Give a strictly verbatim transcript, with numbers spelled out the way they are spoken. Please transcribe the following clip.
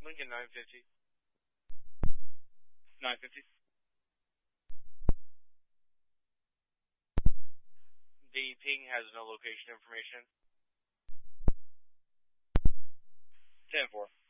Lincoln nine fifty. nine fifty. The ping has no location information. ten four.